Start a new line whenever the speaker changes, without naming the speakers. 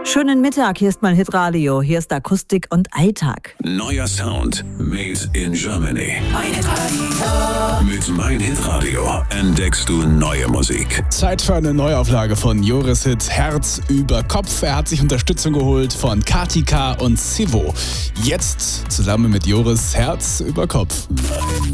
Schönen Mittag, hier ist mein Hitradio, hier ist Akustik und Alltag.
Neuer Sound made in Germany. Mein Hitradio. Mit Mein Hitradio entdeckst du neue Musik.
Zeit für eine Neuauflage von Joris Hit Herz über Kopf. Er hat sich Unterstützung geholt von Katika und Sivo. Jetzt zusammen mit Joris Herz über Kopf.
Mein